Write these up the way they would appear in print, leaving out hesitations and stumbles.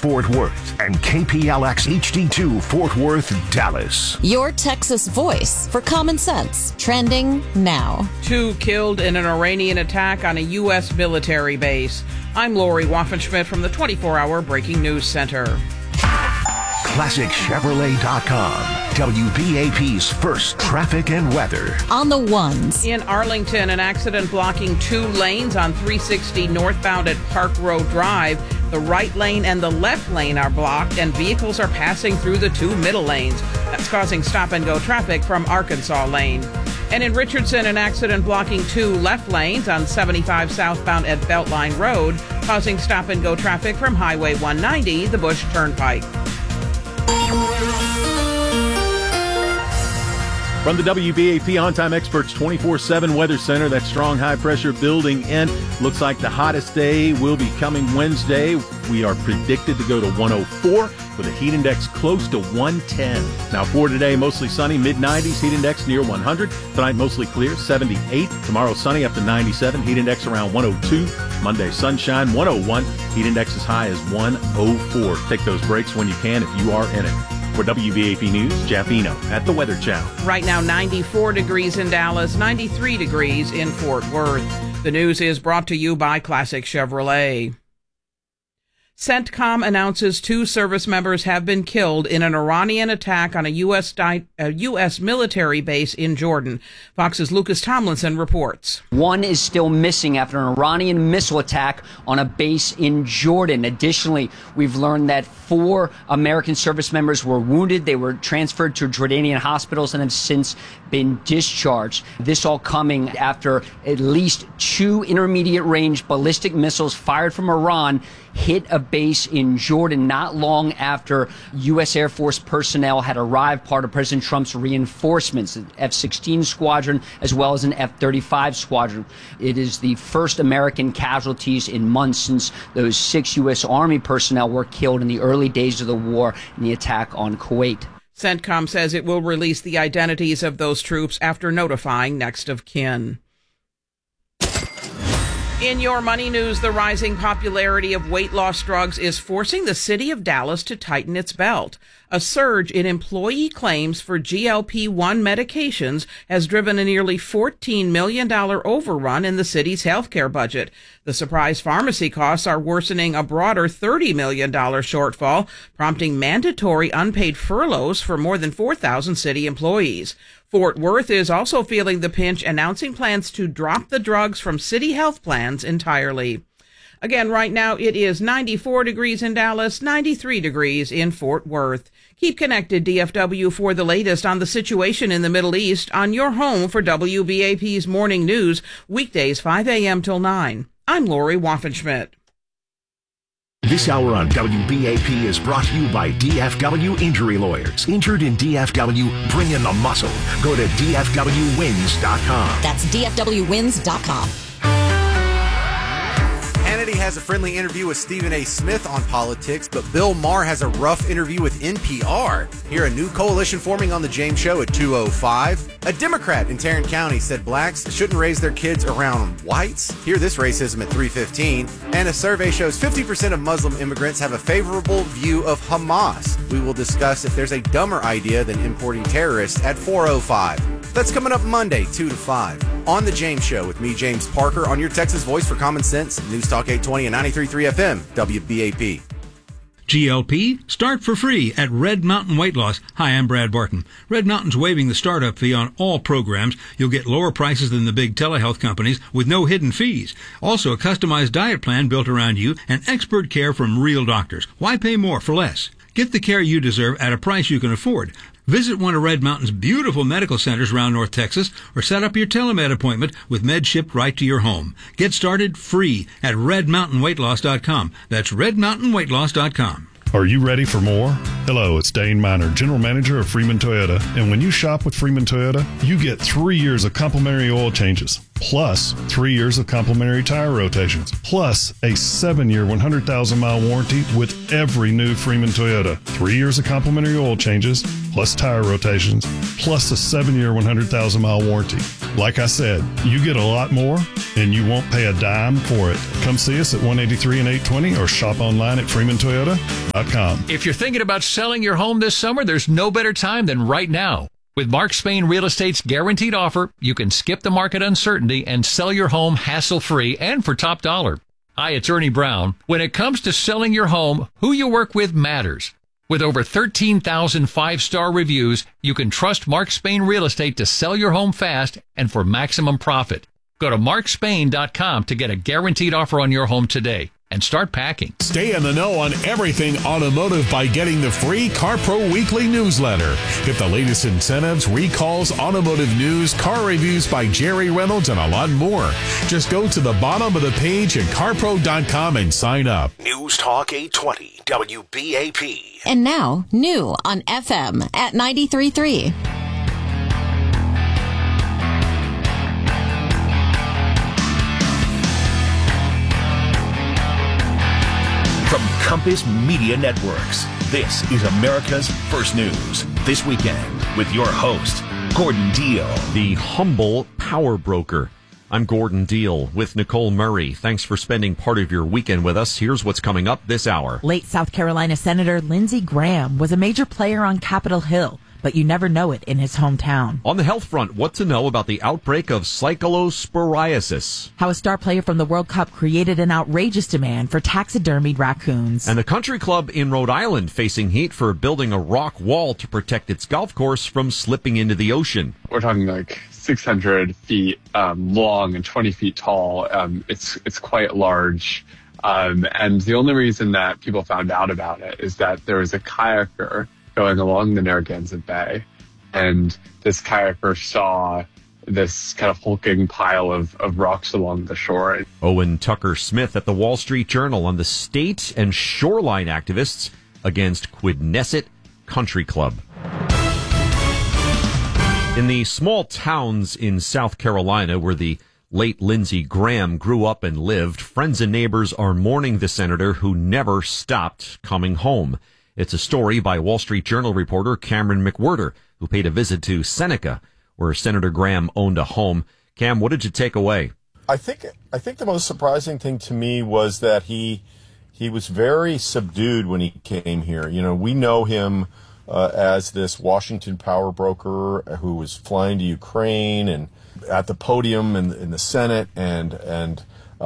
Fort Worth and KPLX HD2 Fort Worth, Dallas. Your Texas voice for common sense. Trending now. 2 killed in an Iranian attack on a U.S. military base. I'm Lori Waffenschmidt from the 24-hour Breaking News Center. ClassicChevrolet.com. WBAP's first traffic and weather. On the ones. In Arlington, an accident blocking 2 lanes on 360 northbound at Park Road Drive. The right lane and the left lane are blocked, and vehicles are passing through the 2 middle lanes. That's causing stop-and-go traffic from Arkansas Lane. And in Richardson, an accident blocking 2 left lanes on 75 southbound at Beltline Road, causing stop-and-go traffic from Highway 190, the Bush Turnpike. From the WBAP On-Time Experts 24/7 Weather Center, that strong high-pressure building in. Looks like the hottest day will be coming Wednesday. We are predicted to go to 104 with a heat index close to 110. Now for today, mostly sunny, mid-90s, heat index near 100. Tonight, mostly clear, 78. Tomorrow, sunny up to 97, heat index around 102. Monday, sunshine, 101. Heat index as high as 104. Take those breaks when you can if you are in it. For WBAP News, Jeff Eno at the Weather Channel. Right now, 94 degrees in Dallas, 93 degrees in Fort Worth. The news is brought to you by Classic Chevrolet. CENTCOM announces 2 service members have been killed in an Iranian attack on a U.S. military base in Jordan. Fox's Lucas Tomlinson reports. 1 is still missing after an Iranian missile attack on a base in Jordan. Additionally, we've learned that 4 American service members were wounded. They were transferred to Jordanian hospitals and have since been discharged. This all coming after at least 2 intermediate-range ballistic missiles fired from Iran hit a base in Jordan not long after U.S. Air Force personnel had arrived, part of President Trump's reinforcements, an F-16 squadron as well as an F-35 squadron. It is the first American casualties in months since those 6 U.S. Army personnel were killed in the early days of the war in the attack on Kuwait. CENTCOM says it will release the identities of those troops after notifying next of kin. In your money news, the rising popularity of weight loss drugs is forcing the city of Dallas to tighten its belt. A surge in employee claims for GLP-1 medications has driven a nearly $14 million overrun in the city's healthcare budget. The surprise pharmacy costs are worsening a broader $30 million shortfall, prompting mandatory unpaid furloughs for more than 4,000 city employees. Fort Worth is also feeling the pinch, announcing plans to drop the drugs from city health plans entirely. Again, right now it is 94 degrees in Dallas, 93 degrees in Fort Worth. Keep connected, DFW, for the latest on the situation in the Middle East on your home for WBAP's Morning News, weekdays 5 a.m. till 9. I'm Lori Waffenschmidt. This hour on WBAP is brought to you by DFW Injury Lawyers. Injured in DFW, bring in the muscle. Go to DFWWins.com. That's DFWWins.com. Hannity has a friendly interview with Stephen A. Smith on politics, but Bill Maher has a rough interview with NPR. Hear a new coalition forming on The James Show at 2:05. A Democrat in Tarrant County said blacks shouldn't raise their kids around whites. Hear this racism at 3:15. And a survey shows 50% of Muslim immigrants have a favorable view of Hamas. We will discuss if there's a dumber idea than importing terrorists at 4:05. That's coming up Monday, 2 to 5. On The James Show with me, James Parker, on your Texas voice for common sense, News Talk 820 and 93.3 FM, WBAP. GLP, start for free at Red Mountain Weight Loss. Hi, I'm Brad Barton. Red Mountain's waiving the startup fee on all programs. You'll get lower prices than the big telehealth companies with no hidden fees. Also, a customized diet plan built around you and expert care from real doctors. Why pay more for less? Get the care you deserve at a price you can afford. Visit one of Red Mountain's beautiful medical centers around North Texas or set up your telemed appointment with meds shipped right to your home. Get started free at redmountainweightloss.com. That's redmountainweightloss.com. Are you ready for more? Hello, it's Dane Miner, General Manager of Freeman Toyota. And when you shop with Freeman Toyota, you get 3 years of complimentary oil changes, plus 3 years of complimentary tire rotations, plus a 7-year, 100,000-mile warranty with every new Freeman Toyota. 3 years of complimentary oil changes, plus tire rotations, plus a 7-year, 100,000-mile warranty. Like I said, you get a lot more, and you won't pay a dime for it. Come see us at 183 and 820 or shop online at freemantoyota.com. If you're thinking about selling your home this summer, there's no better time than right now. With Mark Spain Real Estate's guaranteed offer, you can skip the market uncertainty and sell your home hassle-free and for top dollar. Hi, it's Ernie Brown. When it comes to selling your home, who you work with matters. With over 13,000 five-star reviews, you can trust Mark Spain Real Estate to sell your home fast and for maximum profit. Go to markspain.com to get a guaranteed offer on your home today and start packing. Stay in the know on everything automotive by getting the free CarPro Weekly newsletter. Get the latest incentives, recalls, automotive news, car reviews by Jerry Reynolds, and a lot more. Just go to the bottom of the page at carpro.com and sign up. News Talk 820 WBAP. And now, new on FM at 93.3. From Compass Media Networks, this is America's First News. This weekend with your host, Gordon Deal. The humble power broker. I'm Gordon Deal with Nicole Murray. Thanks for spending part of your weekend with us. Here's what's coming up this hour. Late South Carolina Senator Lindsey Graham was a major player on Capitol Hill, but you never know it in his hometown. On the health front, what to know about the outbreak of cyclosporiasis. How a star player from the World Cup created an outrageous demand for taxidermied raccoons. And the country club in Rhode Island facing heat for building a rock wall to protect its golf course from slipping into the ocean. We're talking like 600 feet long and 20 feet tall. It's quite large. And the only reason that people found out about it is that there was a kayaker going along the Narragansett Bay, and this kayaker saw this kind of hulking pile of rocks along the shore. Owen Tucker Smith at the Wall Street Journal on the state and shoreline activists against Quidnesset Country Club. In the small towns in South Carolina where the late Lindsey Graham grew up and lived, friends and neighbors are mourning the senator who never stopped coming home. It's a story by Wall Street Journal reporter Cameron McWhirter, who paid a visit to Seneca, where Senator Graham owned a home. Cam, what did you take away? I think the most surprising thing to me was that he was very subdued when he came here. You know, we know him as this Washington power broker who was flying to Ukraine and at the podium in the Senate and an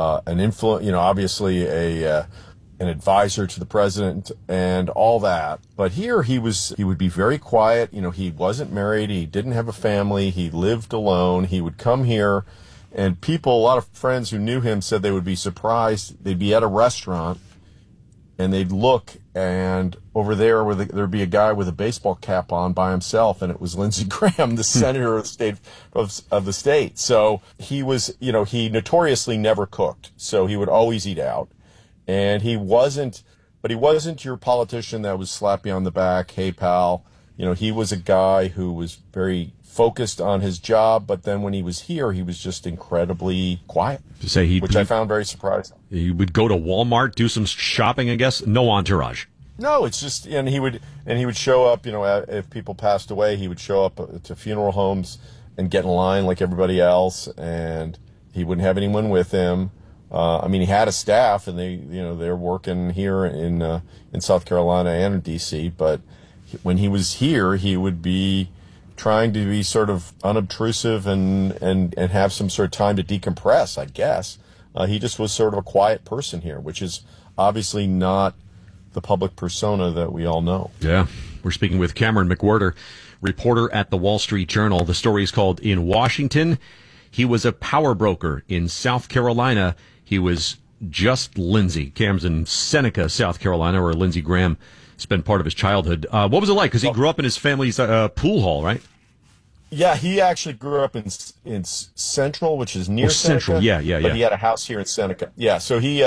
obviously an advisor to the president and all that. But here he would be very quiet. You know, he wasn't married. He didn't have a family. He lived alone. He would come here, and a lot of friends who knew him said they would be surprised. They'd be at a restaurant and they'd look, and over there there'd be a guy with a baseball cap on by himself, and it was Lindsey Graham, the senator of the state. So he was, he notoriously never cooked, so he would always eat out. And he wasn't your politician that was slap you on the back, hey pal. He was a guy who was very focused on his job, but then when he was here, he was just incredibly quiet, which I found very surprising. He would go to Walmart, do some shopping, I guess. No entourage. No, it's just, and he would show up, if people passed away, he would show up to funeral homes and get in line like everybody else, and he wouldn't have anyone with him. He had a staff, and they're working here in South Carolina and in D.C., but when he was here, he would be trying to be sort of unobtrusive and have some sort of time to decompress, I guess. He just was sort of a quiet person here, which is obviously not the public persona that we all know. Yeah. We're speaking with Cameron McWhirter, reporter at the Wall Street Journal. The story is called In Washington. He was a power broker. In South Carolina, he was just Lindsey. Cam's in Seneca, South Carolina, where Lindsey Graham spent part of his childhood. What was it like? Because he grew up in his family's pool hall, right? Yeah, he actually grew up in Central, which is near Seneca. Central, yeah. But he had a house here in Seneca. Yeah, so he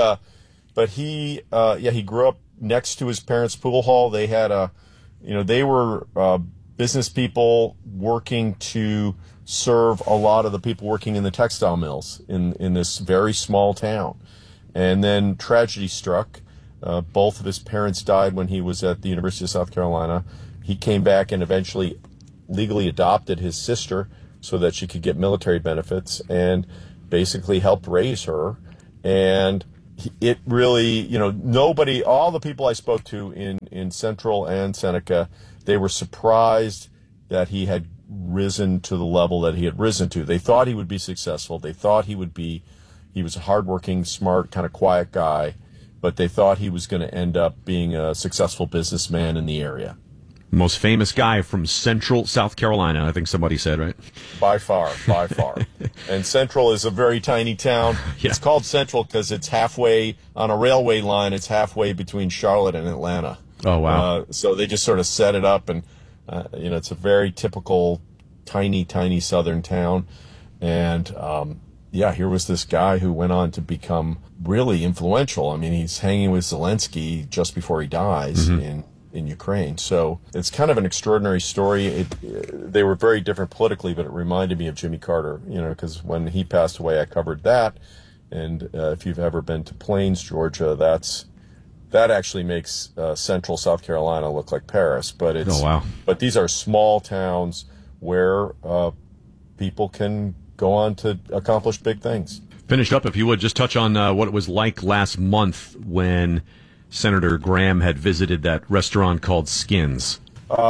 grew up next to his parents' pool hall. They had they were business people working to serve a lot of the people working in the textile mills in this very small town. And then tragedy struck. Both of his parents died when he was at the University of South Carolina. He came back and eventually legally adopted his sister, so that she could get military benefits, and basically helped raise her. And it really, nobody, all the people I spoke to in Central and Seneca, they were surprised that he had risen to the level that he had risen to. They thought he would be successful. They thought he was a hardworking, smart, kind of quiet guy, but they thought he was going to end up being a successful businessman in the area. Most famous guy from Central South Carolina, I think somebody said, right? By far. And Central is a very tiny town. Yeah. It's called Central because it's halfway on a railway line. It's halfway between Charlotte and Atlanta. Oh, wow. So they just sort of set it up, and, it's a very typical tiny southern town. And, here was this guy who went on to become really influential. I mean, he's hanging with Zelensky just before he dies in Ukraine. So it's kind of an extraordinary story. They were very different politically, but it reminded me of Jimmy Carter, because when he passed away, I covered that. And if you've ever been to Plains, Georgia, that actually makes Central South Carolina look like Paris. But but these are small towns where people can go on to accomplish big things. Finished up, if you would, just touch on what it was like last month when Senator Graham had visited that restaurant called Skins.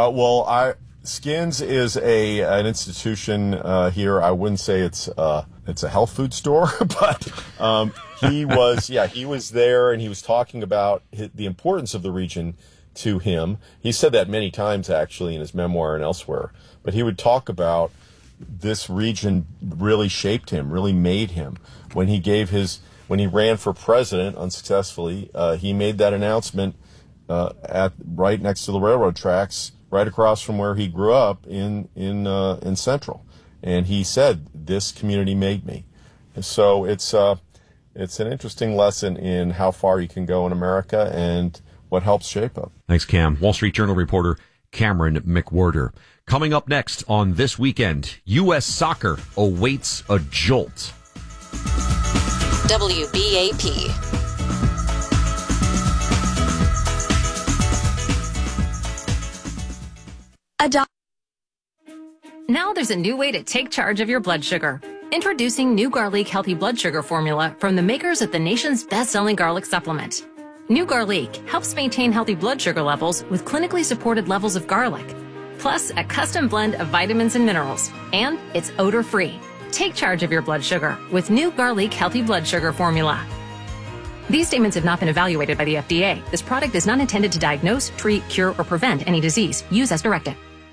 Skins is an institution here. I wouldn't say it's a health food store, but he was there, and he was talking about the importance of the region to him. He said that many times, actually, in his memoir and elsewhere. But he would talk about this region really shaped him, really made him. When he ran for president unsuccessfully, he made that announcement right next to the railroad tracks, right across from where he grew up in Central. And he said, "This community made me." And so it's an interesting lesson in how far you can go in America and what helps shape us. Thanks, Cam. Wall Street Journal reporter Cameron McWhirter. Coming up next on This Weekend, U.S. soccer awaits a jolt. WBAP. Now there's a new way to take charge of your blood sugar. Introducing New Garlic Healthy Blood Sugar Formula from the makers of the nation's best-selling garlic supplement. New Garlic helps maintain healthy blood sugar levels with clinically supported levels of garlic, plus a custom blend of vitamins and minerals, and it's odor-free. Take charge of your blood sugar with New Garlic Healthy Blood Sugar Formula. These statements have not been evaluated by the FDA. This product is not intended to diagnose, treat, cure, or prevent any disease. Use as directed.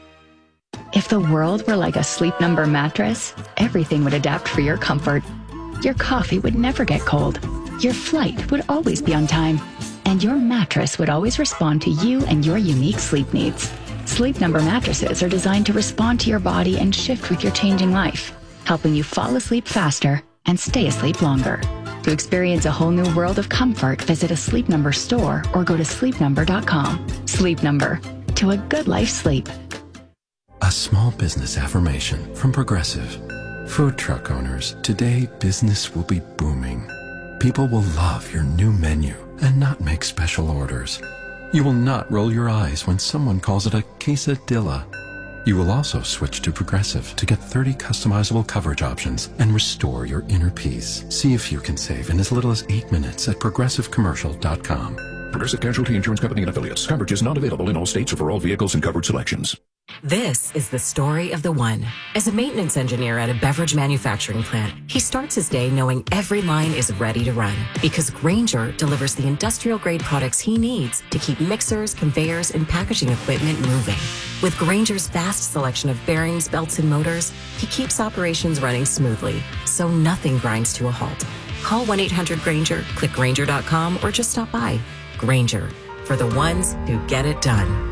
If the world were like a Sleep Number mattress, everything would adapt for your comfort. Your coffee would never get cold. Your flight would always be on time. And your mattress would always respond to you and your unique sleep needs. Sleep Number mattresses are designed to respond to your body and shift with your changing life, helping you fall asleep faster and stay asleep longer. To experience a whole new world of comfort, visit a Sleep Number store or go to sleepnumber.com. Sleep Number. To a good life sleep. A small business affirmation from Progressive. Food truck owners, today business will be booming. People will love your new menu and not make special orders. You will not roll your eyes when someone calls it a quesadilla. You will also switch to Progressive to get 30 customizable coverage options and restore your inner peace. See if you can save in as little as 8 minutes at progressivecommercial.com. Progressive Casualty Insurance Company and Affiliates. Coverage is not available in all states or for all vehicles and covered selections. This is the story of the one. As a maintenance engineer at a beverage manufacturing plant, he starts his day knowing every line is ready to run because Grainger delivers the industrial-grade products he needs to keep mixers, conveyors, and packaging equipment moving. With Grainger's vast selection of bearings, belts, and motors, he keeps operations running smoothly, so nothing grinds to a halt. Call 1-800-GRAINGER, click Grainger.com, or just stop by. Grainger, for the ones who get it done.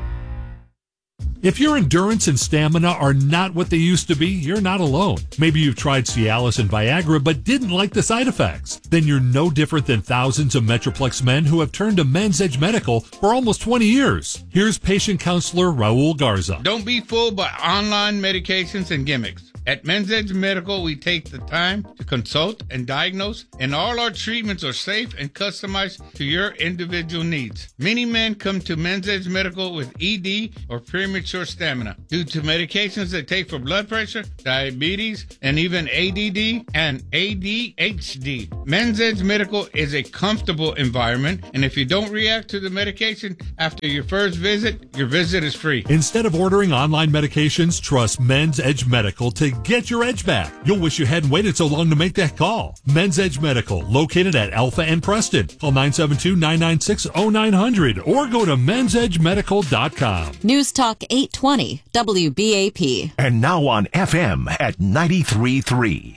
If your endurance and stamina are not what they used to be, you're not alone. Maybe you've tried Cialis and Viagra but didn't like the side effects. Then you're no different than thousands of Metroplex men who have turned to Men's Edge Medical for almost 20 years. Here's patient counselor Raul Garza. Don't be fooled by online medications and gimmicks. At Men's Edge Medical, we take the time to consult and diagnose, and all our treatments are safe and customized to your individual needs. Many men come to Men's Edge Medical with ED or premature stamina due to medications they take for blood pressure, diabetes, and even ADD and ADHD. Men's Edge Medical is a comfortable environment, and if you don't react to the medication after your first visit, your visit is free. Instead of ordering online medications, trust Men's Edge Medical to get your edge back. You'll wish you hadn't waited so long to make that call. Men's Edge Medical, located at Alpha and Preston. Call 972-996-0900 or go to mensedgemedical.com. News Talk 820 WBAP. And now on FM at 93.3.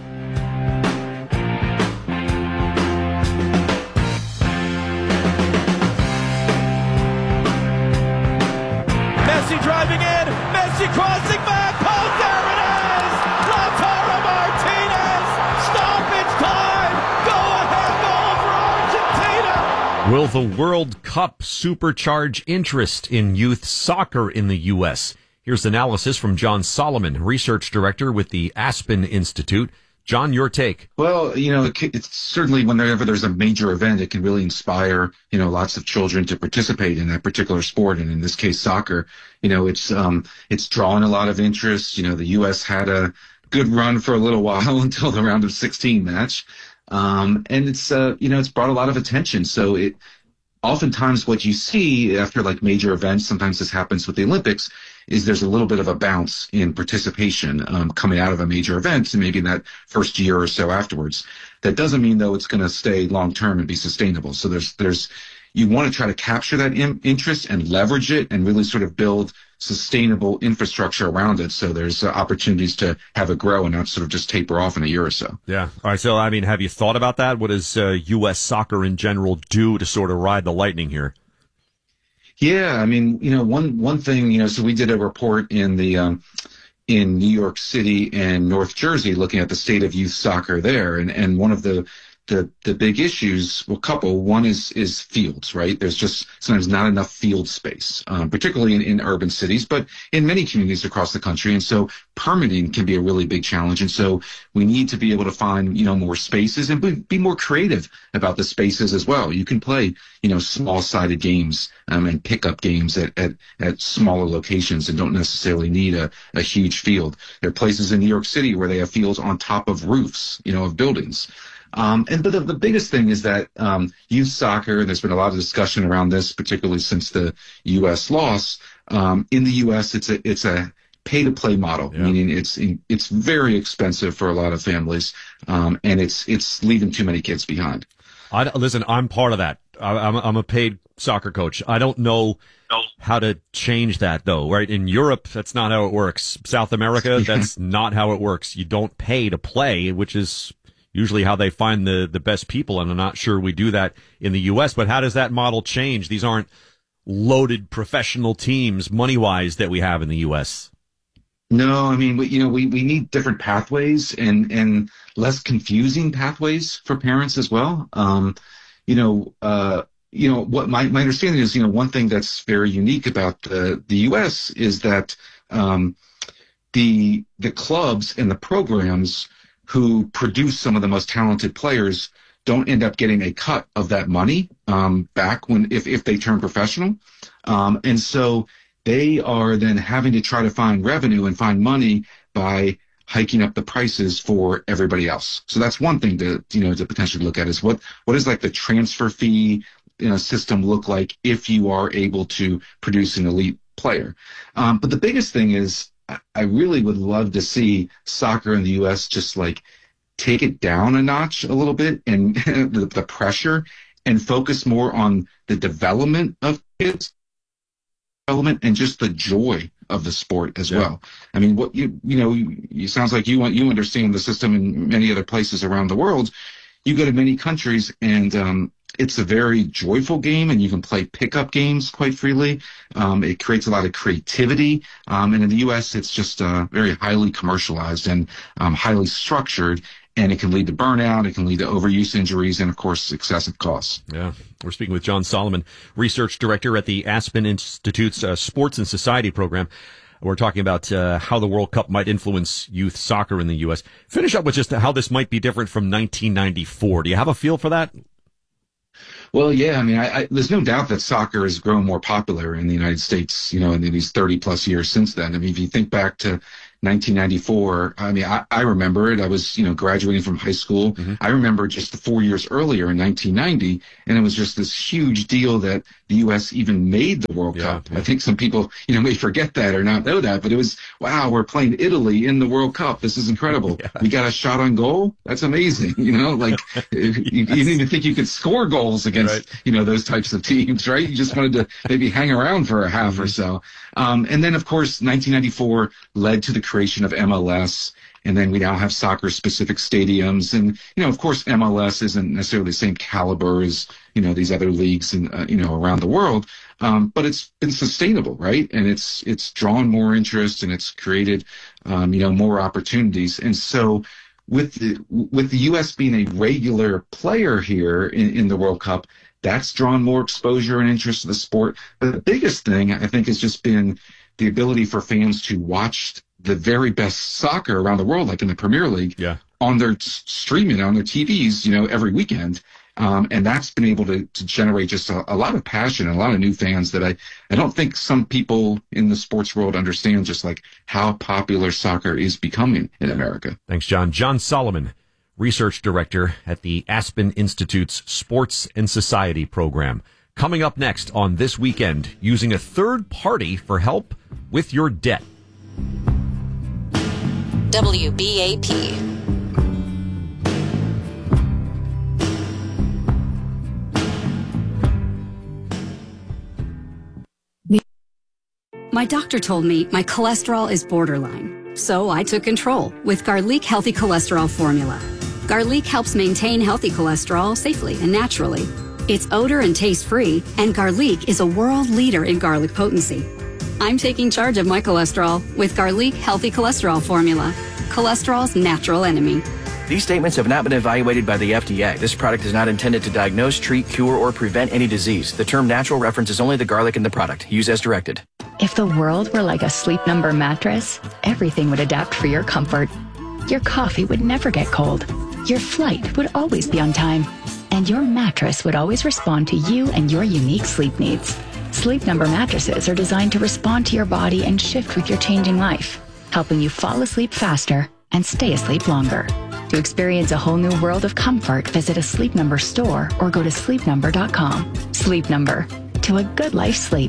Messi driving in, Messi crossing back, oh, there it is! Lautaro Martinez, stoppage time, go-ahead goal for Argentina! Will the World Cup supercharge interest in youth soccer in the U.S.? Here's analysis from John Solomon, research director with the Aspen Institute. John, your take. Well, it's certainly whenever there's a major event, it can really inspire, lots of children to participate in that particular sport. And in this case, soccer, it's drawing a lot of interest. The U.S. had a good run for a little while until the round of 16 match. And it's brought a lot of attention. So oftentimes what you see after like major events, sometimes this happens with the Olympics, is there's a little bit of a bounce in participation coming out of a major event and maybe in that first year or so afterwards. That doesn't mean, though, it's going to stay long term and be sustainable. So you want to try to capture that interest and leverage it and really sort of build sustainable infrastructure around it. So there's opportunities to have it grow and not sort of just taper off in a year or so. Yeah. All right. So, have you thought about that? What does U.S. soccer in general do to sort of ride the lightning here? Yeah, one thing, so we did a report in New York City and North Jersey looking at the state of youth soccer there. And one of the big issues, one is fields, right? There's just sometimes not enough field space, particularly in urban cities, but in many communities across the country. And so permitting can be a really big challenge. And so we need to be able to find, more spaces and be more creative about the spaces as well. You can play, small-sided games and pick-up games at smaller locations and don't necessarily need a huge field. There are places in New York City where they have fields on top of roofs, of buildings. But the biggest thing is that youth soccer, and there's been a lot of discussion around this, particularly since the U.S. loss. In the U.S., it's a pay-to-play model, meaning it's very expensive for a lot of families, and it's leaving too many kids behind. Listen, I'm part of that. I'm a paid soccer coach. I don't know how to change that, though, right? In Europe, that's not how it works. South America, that's not how it works. You don't pay to play, which is usually how they find the best people, and I'm not sure we do that in the U.S., but how does that model change? These aren't loaded professional teams, money-wise, that we have in the U.S. No, we need different pathways and less confusing pathways for parents as well. What my understanding is, one thing that's very unique about the U.S. is that the clubs and the programs who produce some of the most talented players don't end up getting a cut of that money back if they turn professional. And so they are then having to try to find revenue and find money by hiking up the prices for everybody else. So that's one thing to potentially look at is what is like the transfer fee system look like if you are able to produce an elite player. But the biggest thing is I really would love to see soccer in the U.S. just like take it down a notch a little bit and the pressure and focus more on the development of kids, and just the joy of the sport as well. What you sounds like you understand the system in many other places around the world. You go to many countries and it's a very joyful game, and you can play pickup games quite freely. It creates a lot of creativity. And in the U.S., it's just very highly commercialized and highly structured, and it can lead to burnout. It can lead to overuse injuries and, of course, excessive costs. Yeah. We're speaking with John Solomon, research director at the Aspen Institute's Sports and Society program. We're talking about how the World Cup might influence youth soccer in the U.S. Finish up with just how this might be different from 1994. Do you have a feel for that? Well, yeah, I mean, there's no doubt that soccer has grown more popular in the United States, in these 30 plus years since then. I mean, if you think back to 1994, I mean, I remember it. I was, graduating from high school. Mm-hmm. I remember just 4 years earlier in 1990, and it was just this huge deal that the U.S. even made the World Cup. I think some people, may forget that or not know that, but it was, wow, we're playing Italy in the World Cup. This is incredible. We got a shot on goal. That's amazing. You didn't even think you could score goals against, those types of teams, right? You just wanted to maybe hang around for a half or so. And then, of course, 1994 led to the creation of MLS. And then we now have soccer-specific stadiums. And, of course, MLS isn't necessarily the same caliber as, these other leagues and, around the world. But it's been sustainable, right? And it's drawn more interest and it's created, more opportunities. And so with the U.S. being a regular player here in the World Cup, that's drawn more exposure and interest to the sport. But the biggest thing, I think, has just been the ability for fans to watch the very best soccer around the world, like in the Premier League, on their streaming, on their TVs, every weekend. And that's been able to generate just a lot of passion and a lot of new fans that I don't think some people in the sports world understand just like how popular soccer is becoming in America. Thanks, John. John Solomon, Research Director at the Aspen Institute's Sports and Society program. Coming up next on This Weekend, using a third party for help with your debt. WBAP. My doctor told me my cholesterol is borderline, so I took control with Garlic Healthy Cholesterol Formula. Garlic helps maintain healthy cholesterol safely and naturally. It's odor and taste-free, and Garlic is a world leader in garlic potency. I'm taking charge of my cholesterol with Garlic Healthy Cholesterol Formula, cholesterol's natural enemy. These statements have not been evaluated by the FDA. This product is not intended to diagnose, treat, cure, or prevent any disease. The term natural references only the garlic in the product. Use as directed. If the world were like a Sleep Number mattress, everything would adapt for your comfort. Your coffee would never get cold. Your flight would always be on time. And your mattress would always respond to you and your unique sleep needs. Sleep Number mattresses are designed to respond to your body and shift with your changing life, helping you fall asleep faster and stay asleep longer. To experience a whole new world of comfort, visit a Sleep Number store or go to sleepnumber.com. Sleep Number. To a good life sleep.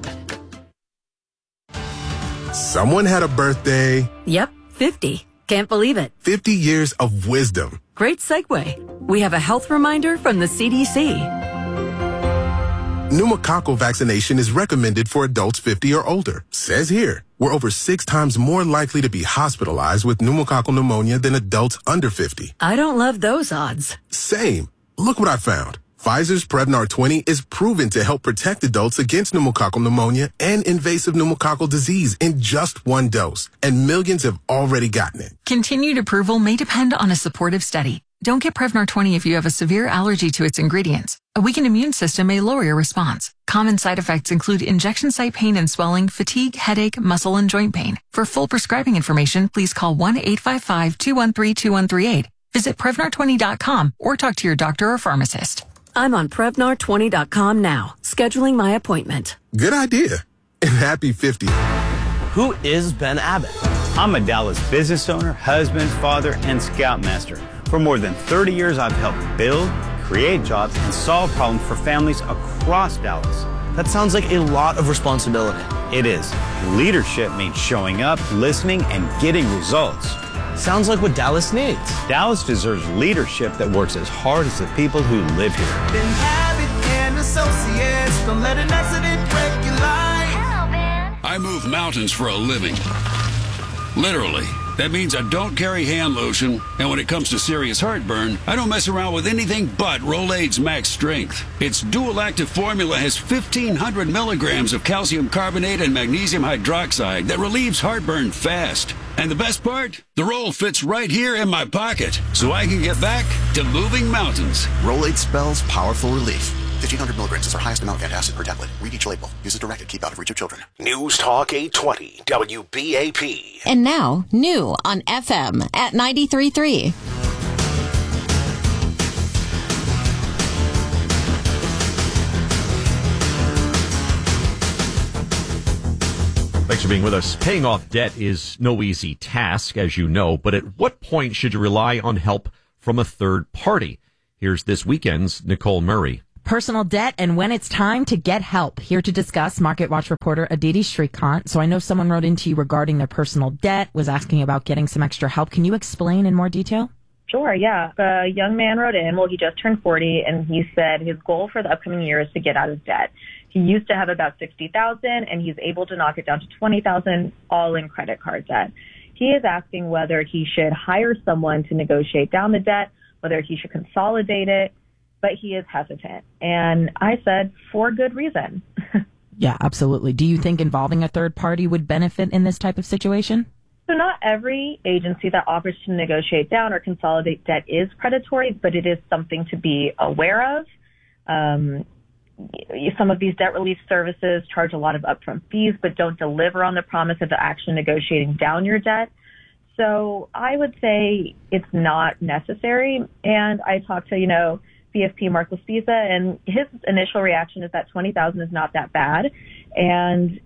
Someone had a birthday. Yep, 50. Can't believe it. 50 years of wisdom. Great segue. We have a health reminder from the CDC. Pneumococcal vaccination is recommended for adults 50 or older. Says here, we're over 6 times more likely to be hospitalized with pneumococcal pneumonia than adults under 50. I don't love those odds. Same. Look what I found. Pfizer's Prevnar 20 is proven to help protect adults against pneumococcal pneumonia and invasive pneumococcal disease in just 1 dose, and millions have already gotten it. Continued approval may depend on a supportive study. Don't get Prevnar 20 if you have a severe allergy to its ingredients. A weakened immune system may lower your response. Common side effects include injection site pain and swelling, fatigue, headache, muscle, and joint pain. For full prescribing information, please call 1-855-213-2138. Visit Prevnar20.com or talk to your doctor or pharmacist. I'm on Prevnar20.com now, scheduling my appointment. Good idea. And happy 50. Who is Ben Abbott? I'm a Dallas business owner, husband, father, and scoutmaster. For more than 30 years, I've helped build, create jobs, and solve problems for families across Dallas. That sounds like a lot of responsibility. It is. Leadership means showing up, listening, and getting results. Sounds like what Dallas needs. Dallas deserves leadership that works as hard as the people who live here. Ben Abbott and Associates, don't let an accident wreck your life. Hello, Ben. I move mountains for a living. Literally. That means I don't carry hand lotion, and when it comes to serious heartburn, I don't mess around with anything but Rolaids Max Strength. Its dual active formula has 1,500 milligrams of calcium carbonate and magnesium hydroxide that relieves heartburn fast. And the best part? The roll fits right here in my pocket, so I can get back to moving mountains. Rolaids spells powerful relief. 1,500 milligrams is our highest amount of antacid per tablet. Read each label. Use as directed. Keep out of reach of children. News Talk 820 WBAP. And now, new on FM at 93.3. Thanks for being with us. Paying off debt is no easy task, as you know, but at what point should you rely on help from a third party? Here's this weekend's Nicole Murray. Personal debt and when it's time to get help. Here to discuss, Market Watch reporter Aditi Shrikant. So I know someone wrote into you regarding their personal debt, was asking about getting some extra help. Can you explain in more detail? Sure, yeah. A young man wrote in, he just turned 40, and he said his goal for the upcoming year is to get out of debt. He used to have about $60,000, and he's able to knock it down to $20,000, all in credit card debt. He is asking whether he should hire someone to negotiate down the debt, whether he should consolidate it, but he is hesitant. And I said, for good reason. Yeah, absolutely. Do you think involving a third party would benefit in this type of situation? So not every agency that offers to negotiate down or consolidate debt is predatory, but it is something to be aware of. Some of these debt relief services charge a lot of upfront fees, but don't deliver on the promise of actually negotiating down your debt. So I would say it's not necessary. And I talked to, CFP Mark Laspisa, and his initial reaction is that $20,000 is not that bad. And,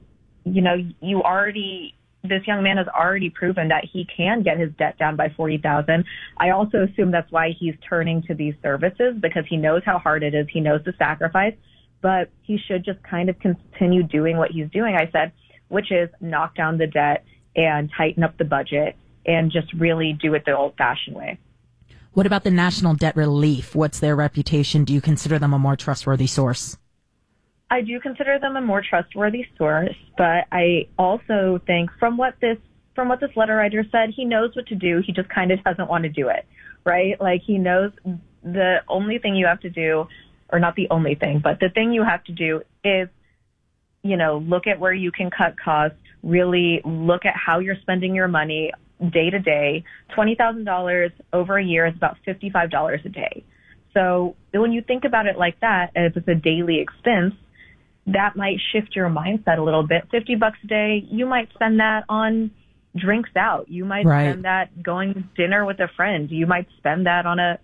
this young man has already proven that he can get his debt down by $40,000. I also assume that's why he's turning to these services, because he knows how hard it is. He knows the sacrifice, but he should just kind of continue doing what he's doing, I said, which is knock down the debt and tighten up the budget and just really do it the old-fashioned way. What about the National Debt Relief? What's their reputation? Do you consider them a more trustworthy source? I do consider them a more trustworthy source, but I also think from what this letter writer said, he knows what to do. He just kind of doesn't want to do it, right? Like, he knows the only thing you have to do, or not the only thing, but the thing you have to do is, look at where you can cut costs, really look at how you're spending your money day to day. $20,000 over a year is about $55 a day. So when you think about it like that, if it's a daily expense, that might shift your mindset a little bit. $50 a day, you might spend that on drinks out. You might spend that going to dinner with a friend. You might spend that on a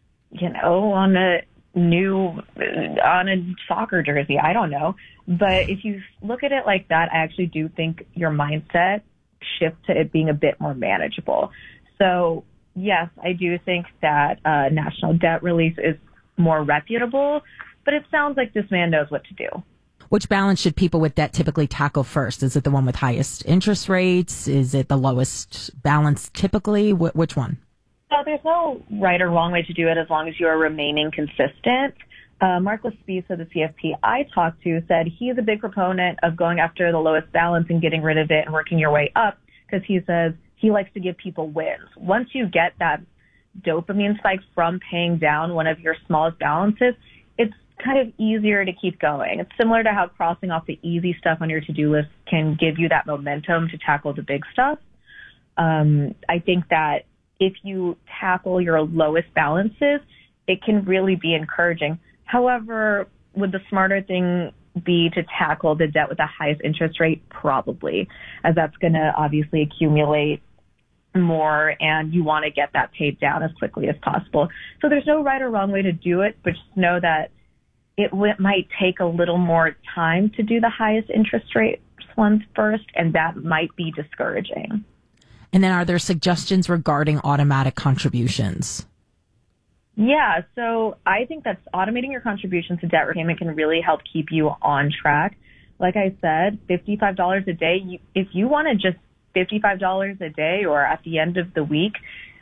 soccer jersey. I don't know. But if you look at it like that, I actually do think your mindset shifts to it being a bit more manageable. So yes, I do think that National Debt Relief is more reputable, but it sounds like this man knows what to do. Which balance should people with debt typically tackle first? Is it the one with highest interest rates? Is it the lowest balance typically? Which one? So there's no right or wrong way to do it as long as you are remaining consistent. Mark Laspisa, the CFP I talked to, said he's a big proponent of going after the lowest balance and getting rid of it and working your way up, because he says he likes to give people wins. Once you get that dopamine spike from paying down one of your smallest balances, it's kind of easier to keep going. It's similar to how crossing off the easy stuff on your to-do list can give you that momentum to tackle the big stuff. I think that if you tackle your lowest balances, it can really be encouraging. However, would the smarter thing be to tackle the debt with the highest interest rate? Probably, as that's going to obviously accumulate more, and you want to get that paid down as quickly as possible. So there's no right or wrong way to do it, but just know that it might take a little more time to do the highest interest rate ones first, and that might be discouraging. And then are there suggestions regarding automatic contributions? Yeah, so I think that automating your contributions to debt repayment can really help keep you on track. Like I said, $55 a day, if you want to just $55 a day or at the end of the week,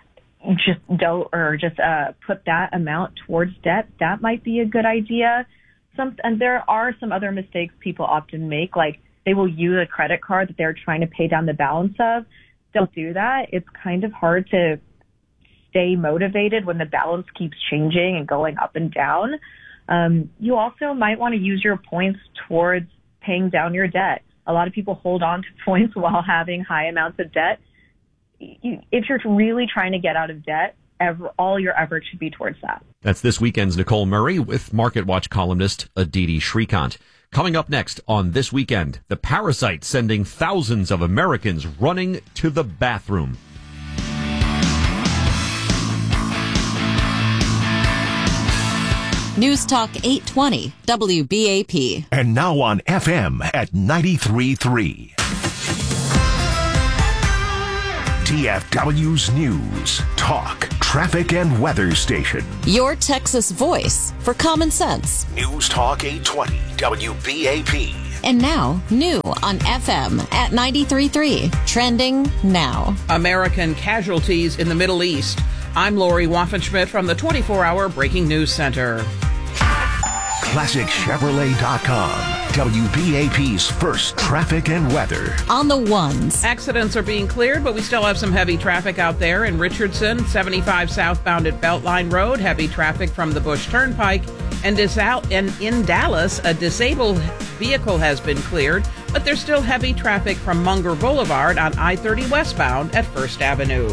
put that amount towards debt, that might be a good idea. And there are some other mistakes people often make, like they will use a credit card that they're trying to pay down the balance of. Don't do that. It's kind of hard to stay motivated when the balance keeps changing and going up and down. You also might want to use your points towards paying down your debt. A lot of people hold on to points while having high amounts of debt. If you're really trying to get out of debt, all your effort should be towards that. That's this weekend's Nicole Murray with Market Watch columnist Aditi Shrikant. Coming up next on This Weekend, the parasite sending thousands of Americans running to the bathroom. News Talk 820, WBAP. And now on FM at 93.3. DFW's News, Talk, Traffic and Weather Station. Your Texas voice for common sense. News Talk 820, WBAP. And now, new on FM at 93.3. Trending now. American casualties in the Middle East. I'm Lori Waffenschmidt from the 24-hour Breaking News Center. ClassicChevrolet.com. WBAP's first traffic and weather. On the ones. Accidents are being cleared, but we still have some heavy traffic out there. In Richardson, 75 southbound at Beltline Road, heavy traffic from the Bush Turnpike. And in Dallas, a disabled vehicle has been cleared, but there's still heavy traffic from Munger Boulevard on I-30 westbound at First Avenue.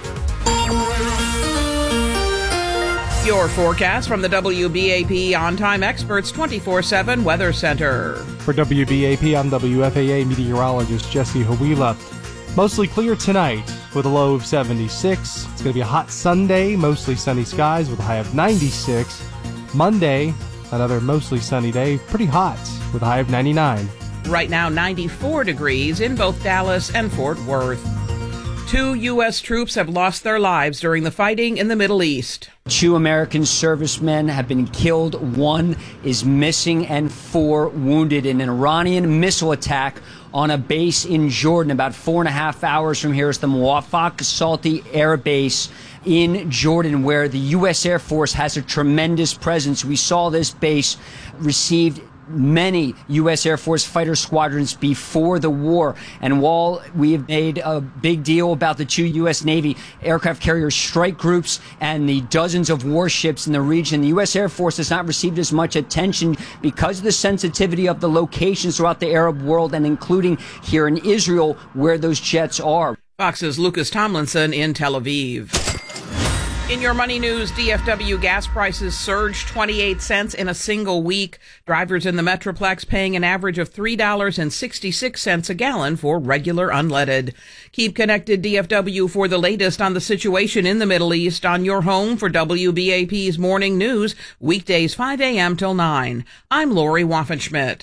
Your forecast from the WBAP On-Time Experts 24/7 Weather Center. For WBAP, I'm WFAA meteorologist Jesse Hawila. Mostly clear tonight with a low of 76. It's going to be a hot Sunday, mostly sunny skies with a high of 96. Monday, another mostly sunny day, pretty hot with a high of 99. Right now, 94 degrees in both Dallas and Fort Worth. 2 U.S. troops have lost their lives during the fighting in the Middle East. 2 American servicemen have been killed, 1 is missing, and 4 wounded in an Iranian missile attack on a base in Jordan. About 4.5 hours from here is the Muwafaq Salti Air Base in Jordan, where the U.S. Air Force has a tremendous presence. We saw this base received many U.S. Air Force fighter squadrons before the war. And while we have made a big deal about the 2 U.S. Navy aircraft carrier strike groups and the dozens of warships in the region, the U.S. Air Force has not received as much attention because of the sensitivity of the locations throughout the Arab world and including here in Israel where those jets are. Fox's Lucas Tomlinson in Tel Aviv. In your money news, DFW gas prices surged 28 cents in a single week. Drivers in the Metroplex paying an average of $3.66 a gallon for regular unleaded. Keep connected, DFW, for the latest on the situation in the Middle East on your home for WBAP's Morning News, weekdays 5 a.m. till 9. I'm Lori Waffenschmidt.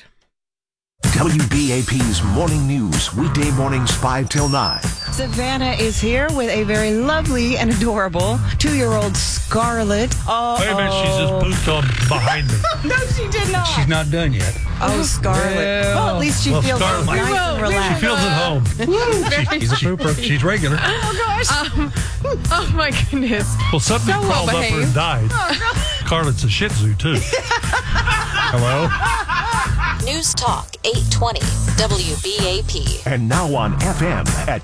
WBAP's Morning News, weekday mornings 5 till 9. Savannah is here with a very lovely and adorable 2-year-old Scarlett. Wait a minute, she's just pooped on behind me. No, she did not. She's not done yet. Oh, Scarlett. Well, at least she feels nice and relaxed. She feels at home. She's a pooper. She's regular. Oh, gosh. Oh, my goodness. Well, something so crawled up her and died. Scarlett's a Shih Tzu, too. Hello? News Talk 820 WBAP. And now on FM at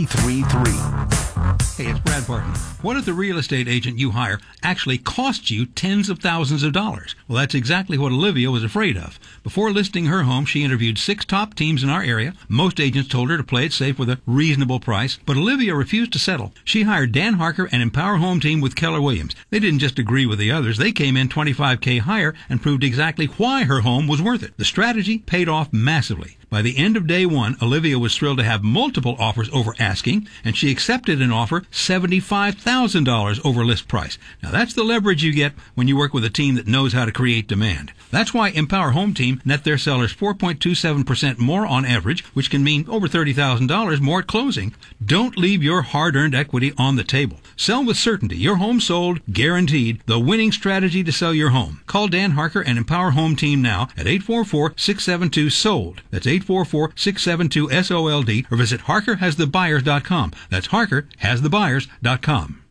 93.3. Hey, it's Brad Barton. What if the real estate agent you hire actually costs you tens of thousands of dollars? Well, that's exactly what Olivia was afraid of. Before listing her home, she interviewed 6 top teams in our area. Most agents told her to play it safe with a reasonable price, but Olivia refused to settle. She hired Dan Harker and Empower Home Team with Keller Williams. They didn't just agree with the others. They came in $25K higher and proved exactly why her home was worth it. The strategy paid off massively. By the end of day 1, Olivia was thrilled to have multiple offers over asking, and she accepted an offer $75,000 over list price. Now that's the leverage you get when you work with a team that knows how to create demand. That's why Empower Home Team net their sellers 4.27% more on average, which can mean over $30,000 more at closing. Don't leave your hard-earned equity on the table. Sell with certainty. Your home sold, guaranteed. The winning strategy to sell your home. Call Dan Harker and Empower Home Team now at 844-672-SOLD. That's 844-672-SOLD, or visit HarkerHasTheBuyers.com. That's HarkerHasTheBuyers.com.